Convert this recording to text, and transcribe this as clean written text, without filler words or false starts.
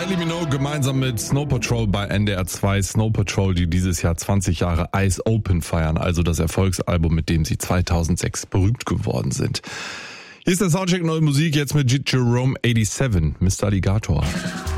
Kylie Minogue gemeinsam mit Snow Patrol bei NDR 2. Snow Patrol, die dieses Jahr 20 Jahre Eyes Open feiern, also das Erfolgsalbum, mit dem sie 2006 berühmt geworden sind. Hier ist der Soundcheck Neue Musik, jetzt mit Jerome 87, Mr. Alligator.